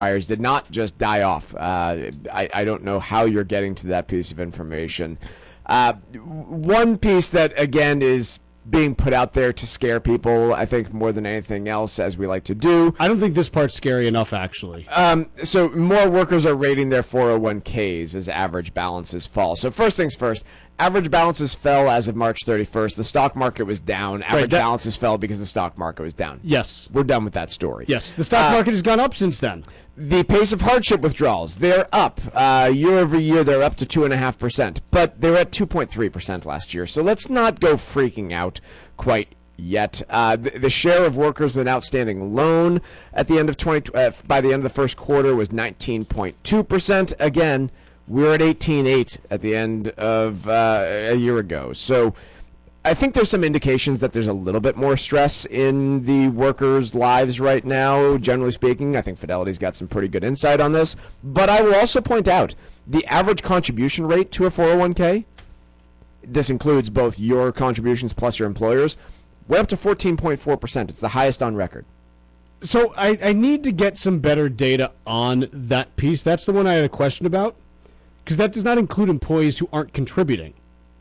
did not just die off. I don't know how you're getting to that piece of information. One piece that, again, is being put out there to scare people, I think, more than anything else, as we like to do. I don't think this part's scary enough, actually. So more workers are rating their 401ks as average balances fall. So first things first, average balances fell as of March 31st. The stock market was down. Average balances fell because the stock market was down. Yes. We're done with that story. Yes. The stock market has gone up since then. The pace of hardship withdrawals, they're up. Year over year, they're up to 2.5%. But they were at 2.3% last year. So let's not go freaking out quite yet. The share of workers with an outstanding loan at the end of by the end of the first quarter was 19.2%. Again, we're at 18.8 at the end of a year ago. So I think there's some indications that there's a little bit more stress in the workers' lives right now, generally speaking. I think Fidelity's got some pretty good insight on this. But I will also point out the average contribution rate to a 401k, this includes both your contributions plus your employers, went up to 14.4%. It's the highest on record. So I need to get some better data on that piece. That's the one I had a question about, because that does not include employees who aren't contributing.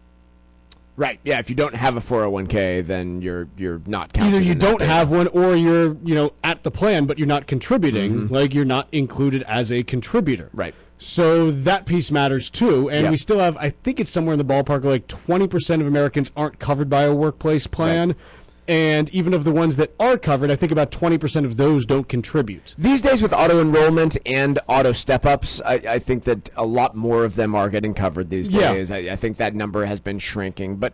Right. Yeah. If you don't have a 401k, then you're not counted. Either you don't have one, or you're at the plan, but you're not contributing. Mm-hmm. Like you're not included as a contributor. Right. So that piece matters too, and we still have. I think it's somewhere in the ballpark of like 20% of Americans aren't covered by a workplace plan. Right. And even of the ones that are covered, I think about 20% of those don't contribute. These days with auto-enrollment and auto-step-ups, I think that a lot more of them are getting covered these days. I think that number has been shrinking. But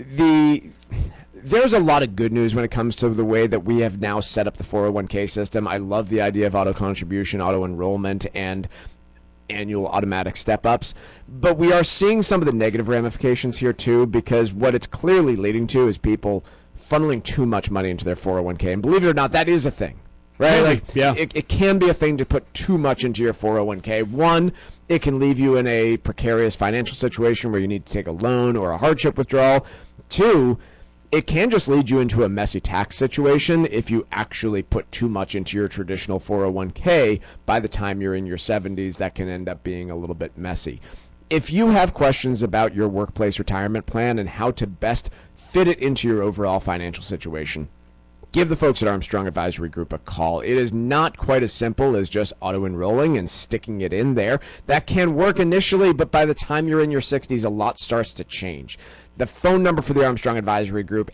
there's a lot of good news when it comes to the way that we have now set up the 401k system. I love the idea of auto-contribution, auto-enrollment, and annual automatic step-ups. But we are seeing some of the negative ramifications here, too, because what it's clearly leading to is people funneling too much money into their 401k. And believe it or not, that is a thing, right? It can be a thing to put too much into your 401k. One, it can leave you in a precarious financial situation where you need to take a loan or a hardship withdrawal. Two, it can just lead you into a messy tax situation if you actually put too much into your traditional 401k. By the time you're in your 70s, that can end up being a little bit messy. If you have questions about your workplace retirement plan and how to best fit it into your overall financial situation, give the folks at Armstrong Advisory Group a call. It is not quite as simple as just auto-enrolling and sticking it in there. That can work initially, but by the time you're in your 60s, a lot starts to change. The phone number for the Armstrong Advisory Group,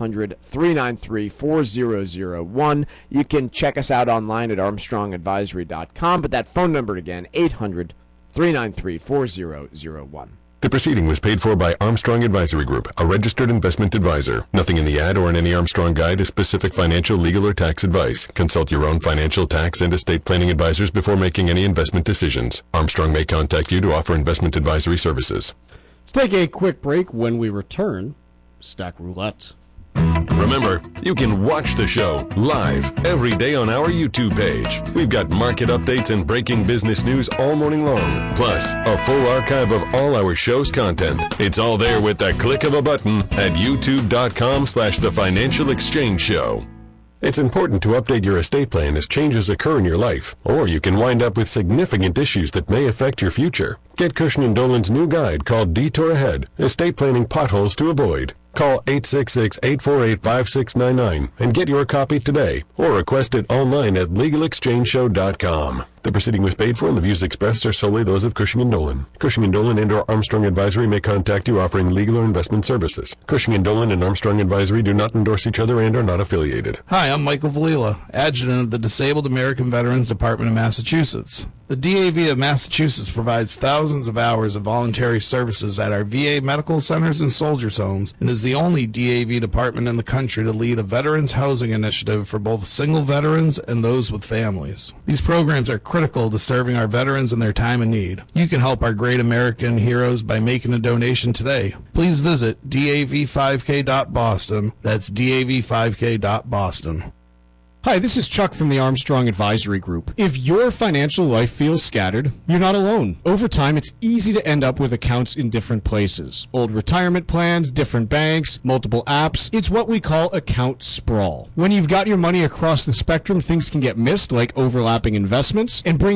800-393-4001. You can check us out online at armstrongadvisory.com, but that phone number again, 800-393-4001. The proceeding was paid for by Armstrong Advisory Group, a registered investment advisor. Nothing in the ad or in any Armstrong guide is specific financial, legal, or tax advice. Consult your own financial, tax, and estate planning advisors before making any investment decisions. Armstrong may contact you to offer investment advisory services. Let's take a quick break. When we return, Stack Roulette. Remember, you can watch the show live every day on our YouTube page. We've got market updates and breaking business news all morning long, plus a full archive of all our show's content. It's all there with the click of a button at youtube.com/The Financial Exchange Show. It's important to update your estate plan as changes occur in your life, or you can wind up with significant issues that may affect your future. Get Cushman & Dolan's new guide called Detour Ahead, Estate Planning Potholes to Avoid. Call 866-848-5699 and get your copy today, or request it online at LegalExchangeShow.com. The proceeding was paid for and the views expressed are solely those of Cushman & Dolan. Cushman & Dolan and or Armstrong Advisory may contact you offering legal or investment services. Cushman & Dolan and Armstrong Advisory do not endorse each other and are not affiliated. Hi, I'm Michael Valila, Adjutant of the Disabled American Veterans Department of Massachusetts. The DAV of Massachusetts provides thousands of hours of voluntary services at our VA medical centers and soldiers' homes, and is the only DAV department in the country to lead a veterans housing initiative for both single veterans and those with families. These programs are critical to serving our veterans in their time of need. You can help our great American heroes by making a donation today. Please visit DAV5K.Boston. That's DAV5K.Boston. Hi, this is Chuck from the Armstrong Advisory Group. If your financial life feels scattered, you're not alone. Over time, it's easy to end up with accounts in different places. Old retirement plans, different banks, multiple apps. It's what we call account sprawl. When you've got your money across the spectrum, things can get missed, like overlapping investments, and bring